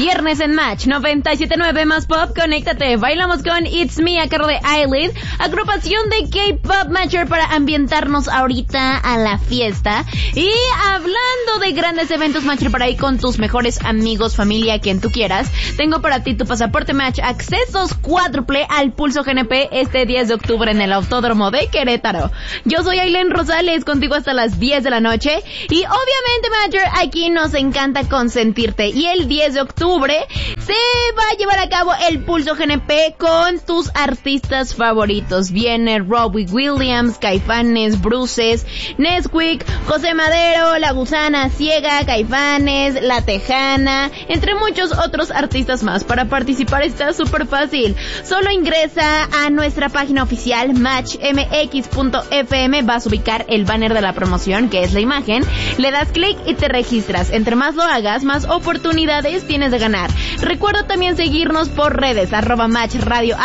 viernes en Match 97.9 más pop, conéctate. Bailamos con It's Me a cargo de Eyelid, agrupación de K-Pop Matcher para ambientarnos ahorita a la fiesta. Y hablando de grandes eventos Matcher para ir con tus mejores amigos, familia, quien tú quieras, tengo para ti tu pasaporte Match, accesos cuádruple al Pulso GNP este 10 de octubre en el Autódromo de Querétaro. Yo soy Aileen Rosales, contigo hasta las 10 de la noche. Y obviamente, Matcher, aquí nos encanta consentirte. Y el 10 de octubre se va a llevar a cabo el Pulso GNP con tus artistas favoritos. Viene Robbie Williams, Caifanes, Bruces, Nesquik, José Madero, La Gusana Ciega, Caifanes, La Tejana, entre muchos otros artistas más. Para participar está súper fácil. Solo ingresa a nuestra página oficial matchmx.fm, vas a ubicar el banner de la promoción, que es la imagen, le das clic y te registras. Entre más lo hagas, más oportunidades tienes de ganar. Recuerda también seguirnos por redes, @matchradio